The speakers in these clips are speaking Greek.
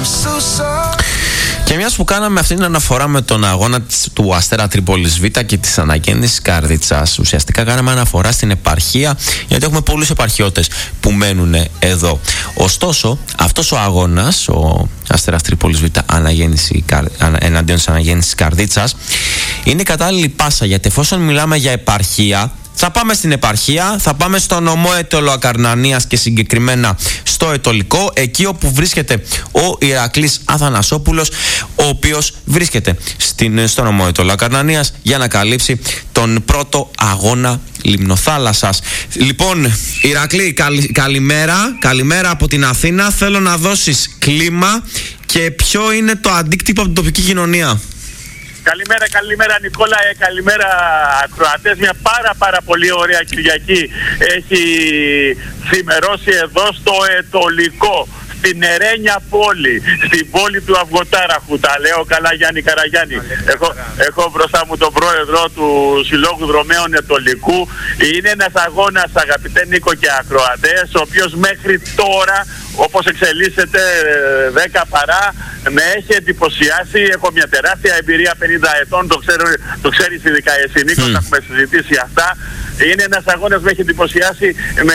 Και μιας που κάναμε αυτήν την αναφορά με τον αγώνα του Αστέρα Τρίπολης Β και της αναγέννησης Καρδίτσας, ουσιαστικά κάναμε αναφορά στην επαρχία, γιατί έχουμε πολλούς επαρχιώτες που μένουν εδώ. Ωστόσο, αυτός ο αγώνας, ο Αστέρας Τρίπολης Β εναντίον της αναγέννησης Καρδίτσας, είναι κατάλληλη πάσα, γιατί εφόσον μιλάμε για επαρχία, θα πάμε στην επαρχία, θα πάμε στο νομό Αιτωλοακαρνανίας και συγκεκριμένα στο Αιτωλικό, εκεί όπου βρίσκεται ο Ηρακλής Αθανασόπουλος, ο οποίος βρίσκεται στο νομό Αιτωλοακαρνανίας για να καλύψει τον πρώτο αγώνα Λιμνοθάλασσας. Λοιπόν, Ηρακλή, καλημέρα από την Αθήνα. Θέλω να δώσεις κλίμα και ποιο είναι το αντίκτυπο από την τοπική κοινωνία. Καλημέρα Νικόλα, καλημέρα ακροατές. Μια πάρα πολύ ωραία Κυριακή έχει ξημερώσει εδώ στο Αιτωλικό, στην Ερένια πόλη, στην πόλη του Αυγοτάραχου. Τα λέω καλά, Γιάννη Καραγιάννη. Έχω μπροστά μου τον πρόεδρο του Συλλόγου Δρομέων Αιτωλικού. Είναι ένας αγώνας, αγαπητέ Νίκο και ακροατές, ο οποίος μέχρι τώρα, όπως εξελίσσεται 10 παρά, με έχει εντυπωσιάσει. Έχω μια τεράστια εμπειρία 50 ετών, το ξέρεις ειδικά εσύ Νίκο, θα έχουμε συζητήσει αυτά. Είναι ένας αγώνας που με έχει εντυπωσιάσει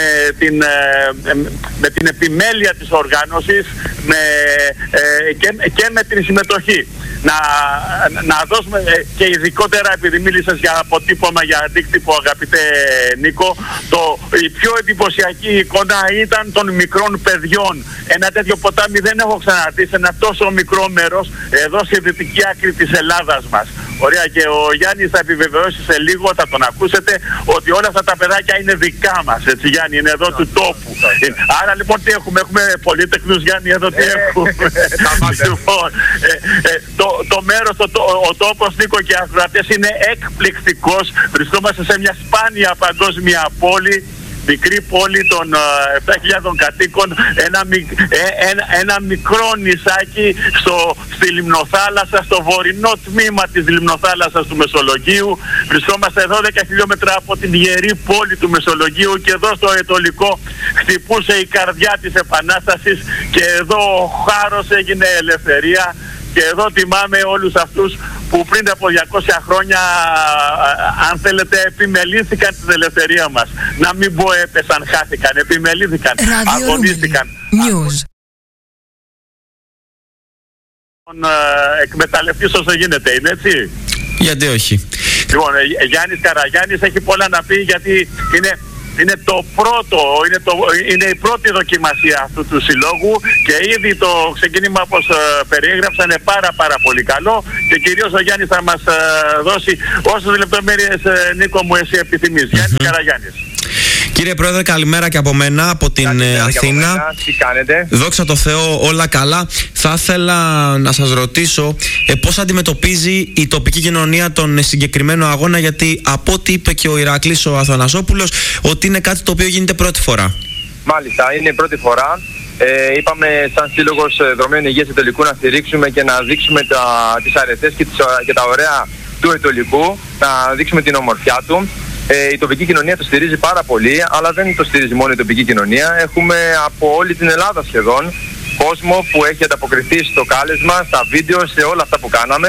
με την επιμέλεια της οργάνωσης και με την συμμετοχή. Να δώσουμε και ειδικότερα, επειδή μίλησες για αποτύπωμα, για αντίκτυπο, αγαπητέ Νίκο, η πιο εντυπωσιακή εικόνα ήταν των μικρών παιδιών. Ένα τέτοιο ποτάμι δεν έχω ξαναδεί σε ένα τόσο μικρό μέρος εδώ στη δυτική άκρη της Ελλάδας μας. Ωραία, και ο Γιάννης θα επιβεβαιώσει σε λίγο, θα τον ακούσετε, ότι όλα αυτά τα παιδάκια είναι δικά μας, έτσι Γιάννη, είναι εδώ του τόπου. Άρα λοιπόν τι έχουμε, πολύτεκνους Γιάννη εδώ, τι έχουμε. Λοιπόν, το μέρος, ο τόπος Νίκο και ακροατές είναι εκπληκτικός. Βρισκόμαστε σε μια σπάνια παγκόσμια πόλη, μικρή πόλη των 7.000 κατοίκων, ένα μικρό νησάκι στη Λιμνοθάλασσα, στο βορεινό τμήμα της Λιμνοθάλασσας του Μεσολογγίου. Βρισκόμαστε 12 χιλιόμετρα από την ιερή πόλη του Μεσολογγίου και εδώ στο Αιτωλικό χτυπούσε η καρδιά της Επανάστασης και εδώ ο χάρος έγινε ελευθερία. Και εδώ τιμάμε όλους αυτούς που πριν από 200 χρόνια, αν θέλετε, επιμελήθηκαν την ελευθερία μας. Να μην πω έπεσαν, χάθηκαν, επιμελήθηκαν, αγωνίστηκαν. Εκμεταλλευτής όσο γίνεται, είναι έτσι. Γιατί όχι. Λοιπόν, Γιάννης Καραγιάννης έχει πολλά να πει, γιατί είναι το πρώτο, είναι η πρώτη δοκιμασία αυτού του συλλόγου και ήδη το ξεκίνημα, όπως περιέγραψα, είναι πάρα πολύ καλό και κυρίως ο Γιάννης θα μας δώσει όσες λεπτομέρειες, Νίκο μου, εσύ επιθυμείς. Γιάννης Καραγιάννης. Κύριε Πρόεδρε, καλημέρα και από μένα, από την Αθήνα. Τι κάνετε? Δόξα τω Θεώ, όλα καλά. Θα ήθελα να σας ρωτήσω πώς αντιμετωπίζει η τοπική κοινωνία τον συγκεκριμένο αγώνα, γιατί από ό,τι είπε και ο Ηρακλής ο Αθανασόπουλος, ότι είναι κάτι το οποίο γίνεται πρώτη φορά. Μάλιστα, είναι η πρώτη φορά. Είπαμε σαν Σύλλογος Δρομέων Υγείας Αιτωλικού να στηρίξουμε και να δείξουμε τις αρετές και τα ωραία του Αιτωλικού, να δείξουμε την ομορφιά του. Η τοπική κοινωνία το στηρίζει πάρα πολύ, αλλά δεν το στηρίζει μόνο η τοπική κοινωνία. Έχουμε από όλη την Ελλάδα σχεδόν κόσμο που έχει ανταποκριθεί στο κάλεσμα, στα βίντεο, σε όλα αυτά που κάναμε.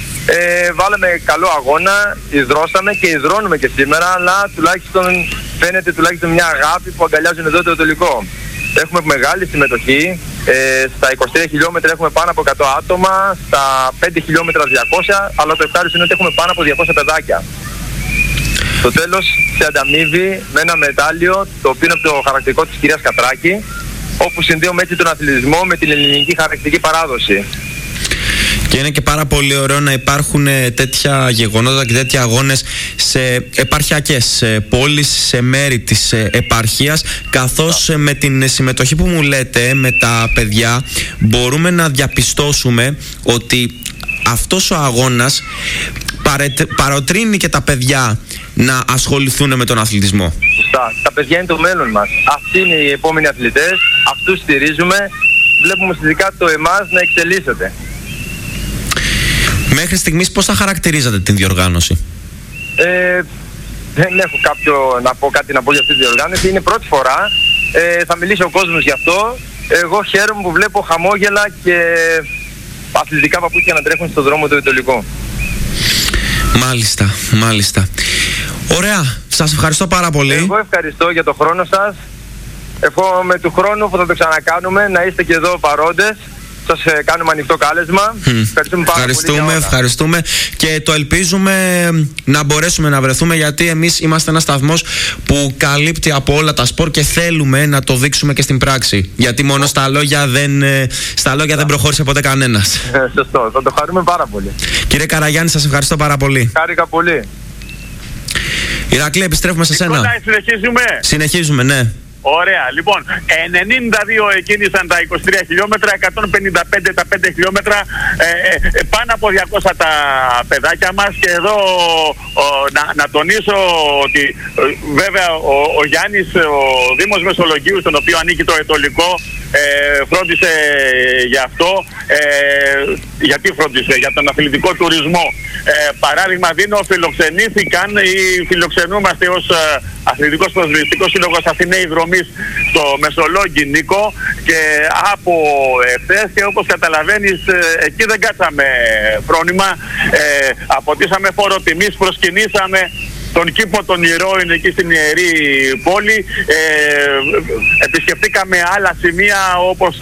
Βάλαμε καλό αγώνα, υδρώσαμε και υδρώνουμε και σήμερα, αλλά τουλάχιστον φαίνεται μια αγάπη που αγκαλιάζουν εδώ το Αιτωλικό. Έχουμε μεγάλη συμμετοχή. Στα 23 χιλιόμετρα έχουμε πάνω από 100 άτομα, στα 5 χιλιόμετρα 200, αλλά το ευχάριστο είναι ότι έχουμε πάνω από 200 παιδάκια. Στο τέλος σε ανταμείβει με ένα μετάλλιο, το οποίο είναι από το χαρακτηριστικό της κυρίας Κατράκη, όπου συνδέουμε έτσι τον αθλητισμό με την ελληνική χαρακτηριστική παράδοση. Και είναι και πάρα πολύ ωραίο να υπάρχουν τέτοια γεγονότα και τέτοια αγώνες σε επαρχιακές πόλεις, σε μέρη της επαρχίας, καθώς με την συμμετοχή που μου λέτε με τα παιδιά μπορούμε να διαπιστώσουμε ότι αυτός ο αγώνας παροτρύνει και τα παιδιά να ασχοληθούν με τον αθλητισμό. Τα παιδιά είναι το μέλλον μας. Αυτοί είναι οι επόμενοι αθλητές, αυτούς στηρίζουμε, βλέπουμε συζητικά το εμάς να εξελίσσεται. Μέχρι στιγμής πώς θα χαρακτηρίζατε την διοργάνωση? Δεν έχω να πω κάτι για αυτή τη διοργάνωση. Είναι πρώτη φορά. Θα μιλήσει ο κόσμος γι' αυτό. Εγώ χαίρομαι που βλέπω χαμόγελα και αθλητικά παπούτσια να τρέχουν στον δρόμο του Ετωλικού. Μάλιστα. Ωραία, σας ευχαριστώ πάρα πολύ. Εγώ ευχαριστώ για το χρόνο σας. Εύχομαι του χρόνου που θα το ξανακάνουμε να είστε και εδώ παρόντες. Σας κάνουμε ανοιχτό κάλεσμα. Ευχαριστούμε πάρα πολύ. Ευχαριστούμε και το ελπίζουμε να μπορέσουμε να βρεθούμε, γιατί εμείς είμαστε ένας σταθμός που καλύπτει από όλα τα σπορ και θέλουμε να το δείξουμε και στην πράξη. Γιατί μόνο στα λόγια δεν προχώρησε ποτέ κανένας. Σωστό, θα το χαρούμε πάρα πολύ. Κύριε Καραγιάννη, σας ευχαριστώ πάρα πολύ. Χάρηκα πολύ. Ηρακλή, επιστρέφουμε σε σένα. Συνεχίζουμε, ναι. Ωραία, λοιπόν, 92 εκκίνησαν τα 23 χιλιόμετρα, 155 τα 5 χιλιόμετρα, πάνω από 200 τα παιδάκια μας. Και εδώ να τονίσω ότι βέβαια ο Γιάννης, ο Δήμος Μεσολογγίου, στον οποίο ανήκει το Ετωλικό, φρόντισε γι' αυτό. Γιατί φρόντισε? Για τον αθλητικό τουρισμό. Παράδειγμα δίνω, φιλοξενήθηκαν ή φιλοξενούμαστε ως Αθλητικός Ποδοσφαιριστικός Σύλλογος Αθηναίοι Δρομής στο Μεσολόγγι, Νίκο, και από εχθές, και όπως καταλαβαίνεις εκεί δεν κάτσαμε φρόνημα, αποτίσαμε φόρο τιμής, προσκυνήσαμε τον κήπο των ηρώων εκεί στην Ιερή Πόλη, επισκεφτήκαμε άλλα σημεία όπως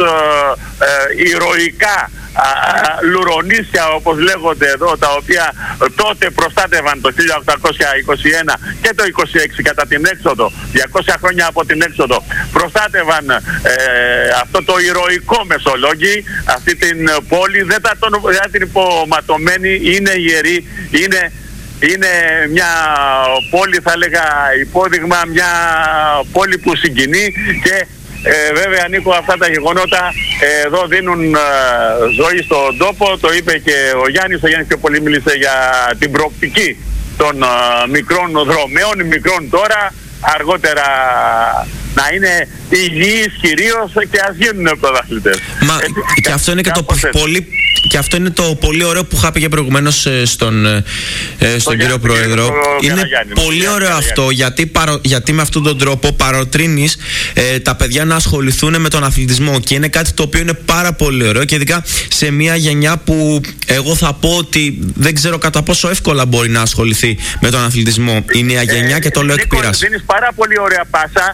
ηρωικά λουρονίσια, όπως λέγονται εδώ, τα οποία τότε προστάτευαν το 1821 και το 26 κατά την έξοδο, 200 χρόνια από την έξοδο, προστάτευαν αυτό το ηρωικό Μεσολόγγι, αυτή την πόλη. Δεν την υποματωμένη, είναι ιερή, είναι μια πόλη, θα έλεγα, υπόδειγμα, μια πόλη που συγκινεί. Και βέβαια, Νίκο, αυτά τα γεγονότα εδώ δίνουν ζωή στον τόπο. Το είπε και ο Γιάννης πιο πολύ μίλησε για την προοπτική των μικρών δρομέων, μικρών τώρα, αργότερα να είναι υγιείς κυρίως και ας γίνουν πρωταθλητές. Και αυτό είναι και αυτό είναι το πολύ ωραίο που είχα πει και προηγουμένως στον κύριο Πρόεδρο. Είναι πολύ ωραίο αυτό, γιατί με αυτόν τον τρόπο παροτρύνεις τα παιδιά να ασχοληθούν με τον αθλητισμό, και είναι κάτι το οποίο είναι πάρα πολύ ωραίο, και ειδικά σε μια γενιά που εγώ θα πω ότι δεν ξέρω κατά πόσο εύκολα μπορεί να ασχοληθεί με τον αθλητισμό η νέα γενιά, και το λέω εκ πείρας. Δίνεις πάρα πολύ ωραία πάσα.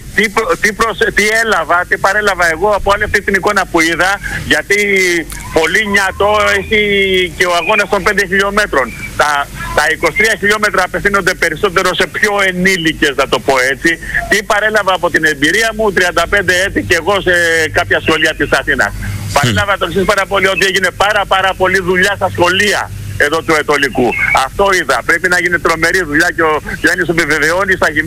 Τι παρέλαβα εγώ από όλη αυτή την εικόνα που είδα, γιατί πολύ νιάτο έχει και ο αγώνας των 5 χιλιόμετρων. Τα 23 χιλιόμετρα απευθύνονται περισσότερο σε πιο ενήλικες, να το πω έτσι. Τι παρέλαβα από την εμπειρία μου, 35 έτη και εγώ σε κάποια σχολεία της Αθήνας. Παρέλαβα το εξής πάρα πολύ, ότι έγινε πάρα πολύ δουλειά στα σχολεία εδώ του Ετωλικού. Αυτό είδα. Πρέπει να γίνει τρομερή δουλειά, και ο Γιάννης επιβεβαιώνει στα